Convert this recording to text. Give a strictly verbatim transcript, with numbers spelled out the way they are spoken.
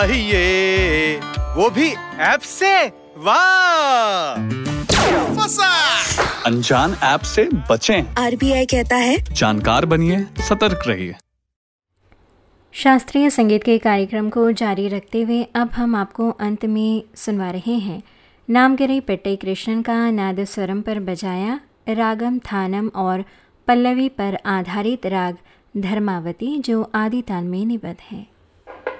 ये वो भी ऐप से। वाह, फंसा। अनजान ऐप से बचें। आरबीआई कहता है जानकार बनिए, सतर्क रहिए। शास्त्रीय संगीत के कार्यक्रम को जारी रखते हुए अब हम आपको अंत में सुनवा रहे हैं नामगिरी पेट्टे कृष्णन का नादस्वरम पर बजाया रागम थानम और पल्लवी पर आधारित राग धर्मावती, जो आदि ताल में निबद्ध है।